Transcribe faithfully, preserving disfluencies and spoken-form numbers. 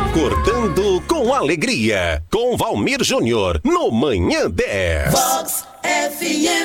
Acordando com alegria, com Valmir Júnior, no Manhã dez. Vox F M.